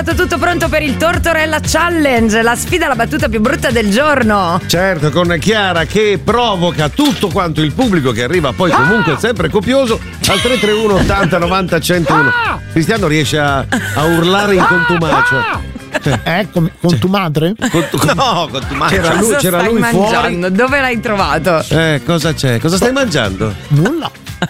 Tutto pronto per il Tortorella Challenge, la sfida alla battuta più brutta del giorno. Certo, con Chiara che provoca tutto quanto il pubblico che arriva poi comunque sempre copioso al 331 80 90 101. Cristiano riesce a urlare in contumacio. Con tu madre? No, con tu madre. C'era lui mangiando? fuori. Dove l'hai trovato? Cosa c'è? Cosa stai mangiando? Nulla.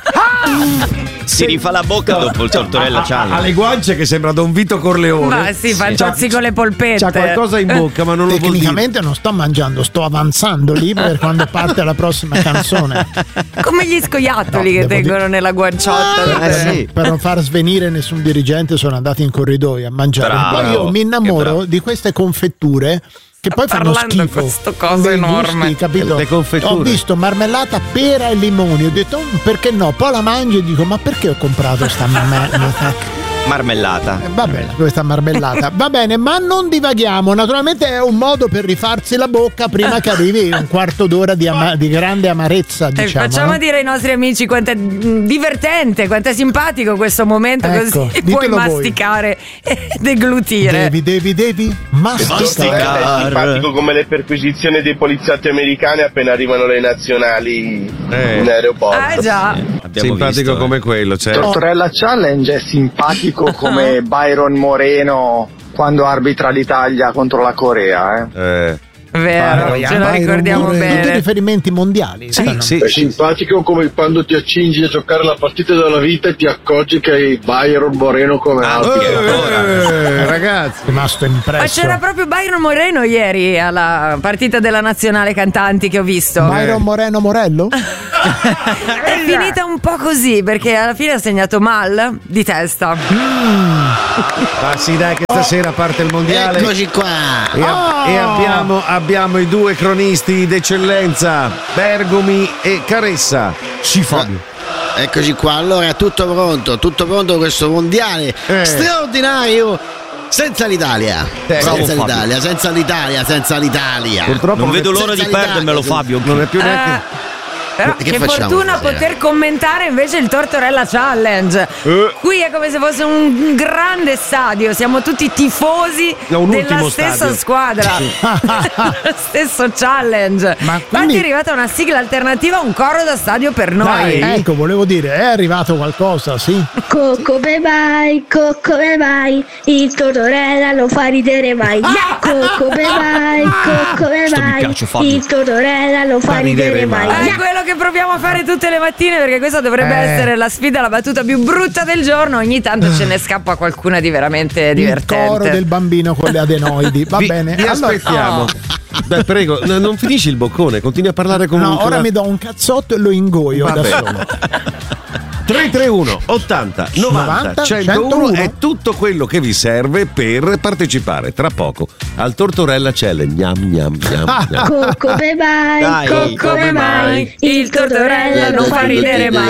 Si rifà la bocca dopo il Tortorella Challenge. Ha le guance che sembra Don Vito Corleone. Ma sì, fa il pazzi con le polpette. C'ha qualcosa in bocca, ma non lo vuol dire. Tecnicamente non sto mangiando, sto avanzando lì per quando parte la prossima canzone. Come gli scoiattoli che tengono nella guanciotta. Sì. Per non far svenire nessun dirigente sono andati in corridoio a mangiare. Bravo. Poi io mi innamoro di queste confetture che poi fanno parlando schifo. questo coso Dei enorme. gusti, capito? Le confetture. Ho visto marmellata, pera e limoni. Ho detto perché no? Poi la mangio e dico ma perché ho comprato sta Marmellata. Vabbè, questa marmellata. Va bene, ma non divaghiamo. Naturalmente è un modo per rifarsi la bocca prima che arrivi un quarto d'ora di grande amarezza, diciamo. Facciamo dire ai nostri amici quanto è divertente, quanto è simpatico questo momento, Ecco, così puoi ditelo voi. masticare e deglutire. Devi masticare. È simpatico come le perquisizioni dei poliziotti americani appena arrivano le nazionali in aeroporto. Già. Simpatico come quello, certo. Tortorella Challenge è simpatico come Byron Moreno quando arbitra l'Italia contro la Corea. Vero, ce lo ricordiamo Tutti bene. riferimenti mondiali. Sì. È simpatico come quando ti accingi a giocare la partita della vita e ti accorgi che hai Byron Moreno come Ragazzi, Rimasto impresso. Ma c'era proprio Byron Moreno ieri alla partita della nazionale cantanti che ho visto. Byron Morello? È finita un po' così perché alla fine ha segnato mal di testa. ma sì, dai, che stasera parte il mondiale. Eccoci qua. E abbiamo i due cronisti d'eccellenza, Bergomi e Caressa. Sì, Fabio. Eccoci qua. Allora, tutto pronto questo mondiale straordinario. Senza l'Italia. Senza l'Italia. Purtroppo Non vedo l'ora di senza perdermelo, l'Italia, Fabio. non è più neanche. Però Che che facciamo fortuna stasera? poter commentare invece il Tortorella Challenge. Qui è come se fosse un grande stadio, siamo tutti tifosi Un della ultimo stessa stadio. squadra. Lo stesso challenge. Ma Infatti quindi- è arrivata una sigla alternativa, un coro da stadio per noi. Dai, ecco, volevo dire, è arrivato qualcosa, sì. Come mai, il Tortorella lo fa ridere mai. Come mai, piace, Fabio. il Tortorella lo fa ridere mai. È quello che proviamo a fare tutte le mattine, perché questa dovrebbe essere la sfida, la battuta più brutta del giorno. Ogni tanto ce ne scappa qualcuna di veramente divertente. Il coro del bambino con le adenoidi. Va bene. Vi Allora, aspettiamo. Dai, prego, non finisci il boccone, continui a parlare comunque. no, ora mi do un cazzotto e lo ingoio da Vabbè. solo. 331 80 90 101 è tutto quello che vi serve per partecipare tra poco al Tortorella Challenge. Gnam. Come mai, Dai, come mai, il Tortorella non fa ridere mai.